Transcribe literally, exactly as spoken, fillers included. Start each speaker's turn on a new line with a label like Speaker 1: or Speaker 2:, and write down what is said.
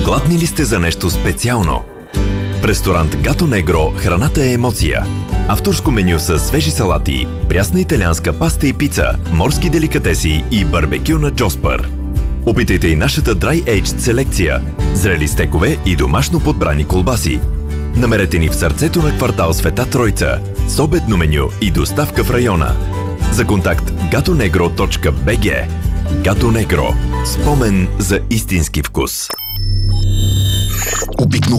Speaker 1: Гладни ли сте за нещо специално? В ресторант Гато Негро храната е емоция. Авторско меню с свежи салати, прясна италианска паста и пица, морски деликатеси и барбекю на Джоспър. Опитайте и нашата Dry Aged селекция, зрели стекове и домашно подбрани колбаси. Намерете ни в сърцето на квартал Света Тройца, с обедно меню и доставка в района. За контакт gatonegro точка би джи. Гато Негро. Спомен за истински вкус.
Speaker 2: Обикновено